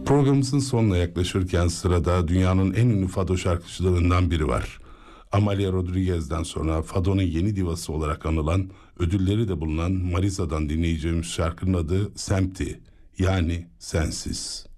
Programımızın sonuna yaklaşırken sırada dünyanın en ünlü fado şarkıcılarından biri var. Amalia Rodriguez'den sonra fadonun yeni divası olarak anılan, ödülleri de bulunan Marisa'dan dinleyeceğimiz şarkının adı Empty, yani sensiz.